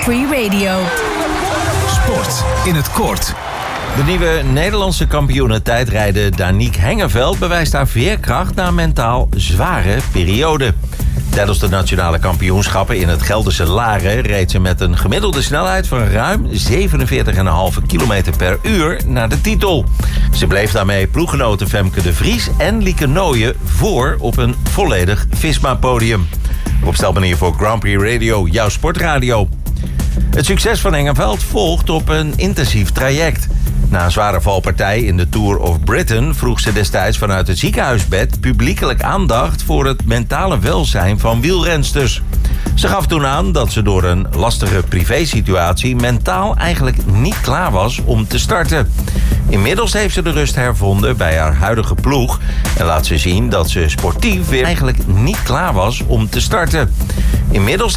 Free Radio. Sport in het kort. De nieuwe Nederlandse kampioene tijdrijden Danique Hengeveld bewijst haar veerkracht na een mentaal zware periode. Tijdens de nationale kampioenschappen in het Gelderse Laren reed ze met een gemiddelde snelheid van ruim 47,5 km per uur naar de titel. Ze bleef daarmee ploeggenoten Femke de Vries en Lieke Nooyen voor op een volledig Visma-podium. Op stelmanier voor Grand Prix Radio, jouw sportradio. Het succes van Hengeveld volgt op een intensief traject. Na een zware valpartij in de Tour of Britain vroeg ze destijds vanuit het ziekenhuisbed publiekelijk aandacht voor het mentale welzijn van wielrensters. Ze gaf toen aan dat ze door een lastige privésituatie mentaal eigenlijk niet klaar was om te starten. Inmiddels heeft ze de rust hervonden bij haar huidige ploeg en laat ze zien dat ze sportief weer eigenlijk niet klaar was om te starten. Inmiddels